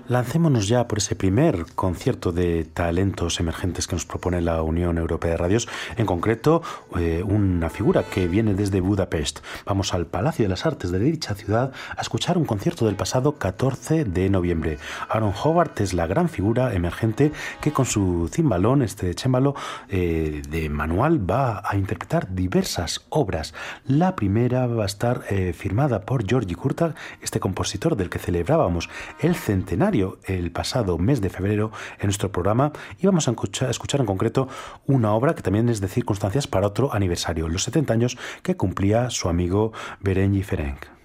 Lancémonos ya por ese primer concierto de talentos emergentes que nos propone la Unión Europea de Radios, en concreto una figura que viene desde Budapest. Vamos al Palacio de las Artes de dicha ciudad a escuchar un concierto del pasado 14 de noviembre. Aaron Howard es la gran figura emergente que con su cimbalón, este chémbalo de manual, va a interpretar diversas obras. La primera va a estar firmada por György Kurtag, este compositor del que celebrábamos el centenario el pasado mes de febrero en nuestro programa, y vamos a escuchar en concreto una obra que también es de circunstancias para otro aniversario, los 70 años que cumplía su amigo Berenyi Ferenc.